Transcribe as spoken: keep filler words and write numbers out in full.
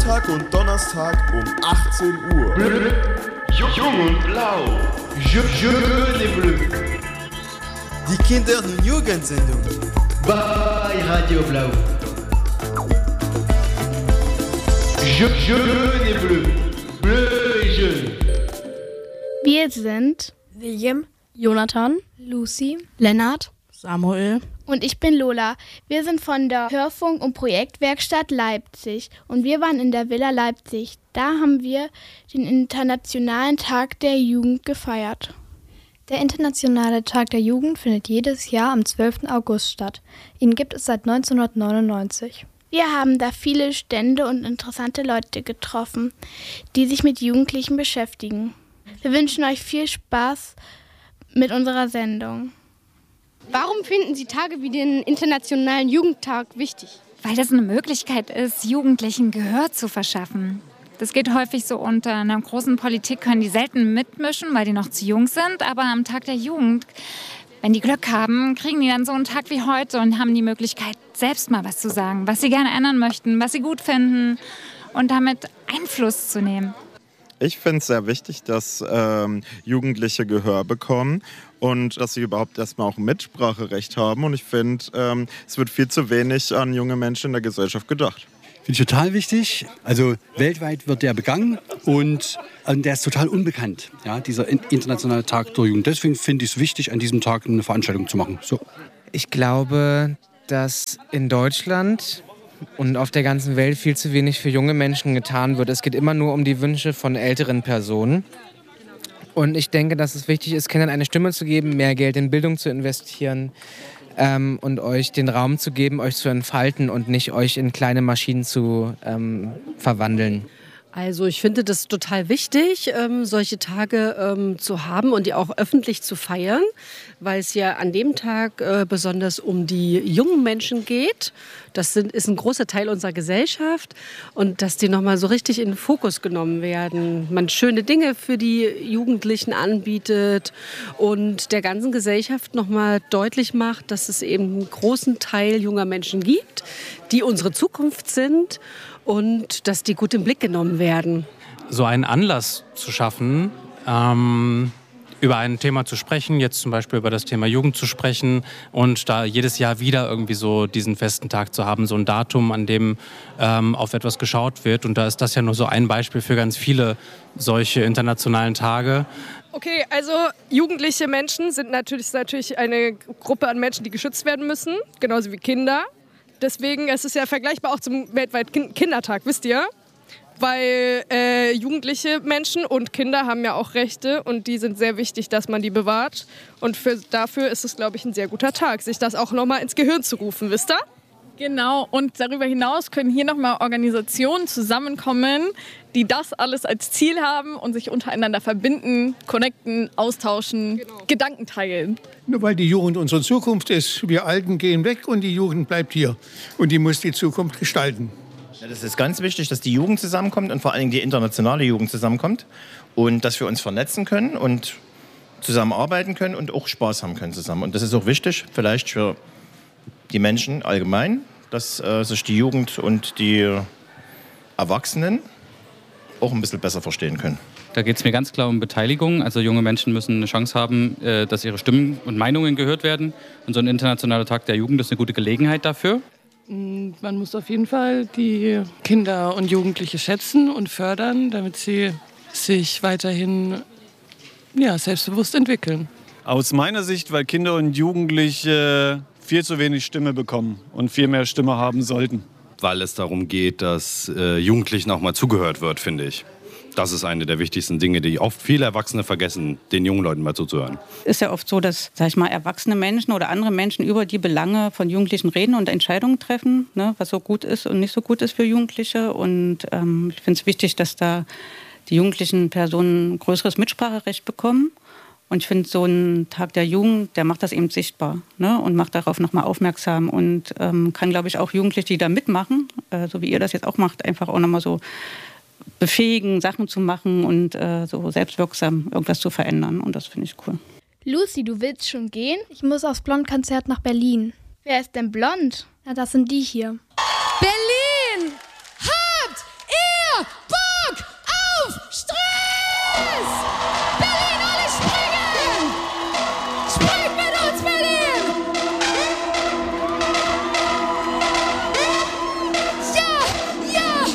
Montag und Donnerstag um achtzehn Uhr. Bleu, Jung und Blau. Je, je, bleu. Die Kinder- und Jugendsendung. Bei Radio Blau. Je, je, bleu. Bleu, je. Wir sind William, Jonathan, Lucy, Lennart, Samuel und ich bin Lola. Wir sind von der Hörfunk- und Projektwerkstatt Leipzig und wir waren in der Villa Leipzig. Da haben wir den Internationalen Tag der Jugend gefeiert. Der Internationale Tag der Jugend findet jedes Jahr am zwölften August statt. Ihn gibt es seit neunzehnhundertneunundneunzig. Wir haben da viele Stände und interessante Leute getroffen, die sich mit Jugendlichen beschäftigen. Wir wünschen euch viel Spaß mit unserer Sendung. Warum finden Sie Tage wie den Internationalen Jugendtag wichtig? Weil das eine Möglichkeit ist, Jugendlichen Gehör zu verschaffen. Das geht häufig so unter. In einer großen Politik können die selten mitmischen, weil die noch zu jung sind. Aber am Tag der Jugend, wenn die Glück haben, kriegen die dann so einen Tag wie heute und haben die Möglichkeit, selbst mal was zu sagen, was sie gerne ändern möchten, was sie gut finden und damit Einfluss zu nehmen. Ich finde es sehr wichtig, dass ähm, Jugendliche Gehör bekommen und dass sie überhaupt erstmal auch ein Mitspracherecht haben. Und ich finde, ähm, es wird viel zu wenig an junge Menschen in der Gesellschaft gedacht. Finde ich total wichtig. Also weltweit wird der begangen und äh, der ist total unbekannt, ja, dieser Internationale Tag der Jugend. Deswegen finde ich es wichtig, an diesem Tag eine Veranstaltung zu machen. So. Ich glaube, dass in Deutschland und auf der ganzen Welt viel zu wenig für junge Menschen getan wird. Es geht immer nur um die Wünsche von älteren Personen. Und ich denke, dass es wichtig ist, Kindern eine Stimme zu geben, mehr Geld in Bildung zu investieren ähm, und euch den Raum zu geben, euch zu entfalten und nicht euch in kleine Maschinen zu ähm, verwandeln. Also ich finde das total wichtig, ähm, solche Tage ähm, zu haben und die auch öffentlich zu feiern, weil es ja an dem Tag äh, besonders um die jungen Menschen geht. Das sind, ist ein großer Teil unserer Gesellschaft und dass die nochmal so richtig in den Fokus genommen werden. Man schöne Dinge für die Jugendlichen anbietet und der ganzen Gesellschaft nochmal deutlich macht, dass es eben einen großen Teil junger Menschen gibt, die unsere Zukunft sind. Und dass die gut im Blick genommen werden. So einen Anlass zu schaffen, ähm, über ein Thema zu sprechen, jetzt zum Beispiel über das Thema Jugend zu sprechen und da jedes Jahr wieder irgendwie so diesen festen Tag zu haben, so ein Datum, an dem ähm, auf etwas geschaut wird. Und da ist das ja nur so ein Beispiel für ganz viele solche internationalen Tage. Okay, also jugendliche Menschen sind natürlich, ist natürlich eine Gruppe an Menschen, die geschützt werden müssen, genauso wie Kinder. Deswegen ist es ja vergleichbar auch zum weltweiten Kindertag, wisst ihr? Weil äh, jugendliche Menschen und Kinder haben ja auch Rechte und die sind sehr wichtig, dass man die bewahrt. Und für, dafür ist es, glaube ich, ein sehr guter Tag, sich das auch nochmal ins Gehirn zu rufen, wisst ihr? Genau, und darüber hinaus können hier nochmal Organisationen zusammenkommen, die das alles als Ziel haben und sich untereinander verbinden, connecten, austauschen, genau. Gedanken teilen. Nur weil die Jugend unsere Zukunft ist. Wir Alten gehen weg und die Jugend bleibt hier. Und die muss die Zukunft gestalten. Ja, das ist ganz wichtig, dass die Jugend zusammenkommt und vor allem die internationale Jugend zusammenkommt. Und dass wir uns vernetzen können und zusammenarbeiten können und auch Spaß haben können zusammen. Und das ist auch wichtig, vielleicht für die Menschen allgemein, dass äh, sich die Jugend und die Erwachsenen auch ein bisschen besser verstehen können. Da geht es mir ganz klar um Beteiligung. Also junge Menschen müssen eine Chance haben, äh, dass ihre Stimmen und Meinungen gehört werden. Und so ein internationaler Tag der Jugend ist eine gute Gelegenheit dafür. Man muss auf jeden Fall die Kinder und Jugendliche schätzen und fördern, damit sie sich weiterhin ja, selbstbewusst entwickeln. Aus meiner Sicht, weil Kinder und Jugendliche viel zu wenig Stimme bekommen und viel mehr Stimme haben sollten. Weil es darum geht, dass äh, Jugendlichen auch mal zugehört wird, finde ich. Das ist eine der wichtigsten Dinge, die oft viele Erwachsene vergessen, den jungen Leuten mal zuzuhören. Ist ja oft so, dass, sag ich mal, erwachsene Menschen oder andere Menschen über die Belange von Jugendlichen reden und Entscheidungen treffen, ne, was so gut ist und nicht so gut ist für Jugendliche. Und ähm, ich finde es wichtig, dass da die jugendlichen Personen ein größeres Mitspracherecht bekommen. Und ich finde, so ein Tag der Jugend, der macht das eben sichtbar, ne, und macht darauf nochmal aufmerksam und ähm, kann, glaube ich, auch Jugendliche, die da mitmachen, äh, so wie ihr das jetzt auch macht, einfach auch nochmal so befähigen, Sachen zu machen und äh, so selbstwirksam irgendwas zu verändern. Und das finde ich cool. Lucy, du willst schon gehen? Ich muss aufs Blond-Konzert nach Berlin. Wer ist denn blond? Na, das sind die hier.